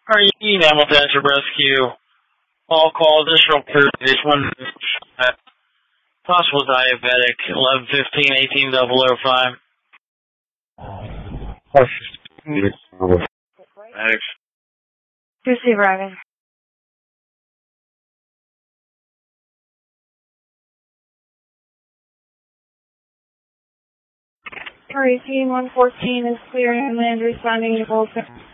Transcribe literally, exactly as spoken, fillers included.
Are you in Hamilton Rescue? All call additional period one possible diabetic eleven fifteen eighteen double oh five. Thanks. Who's he arriving? Hurry, Team one fourteen is clear and land responding to Bolton.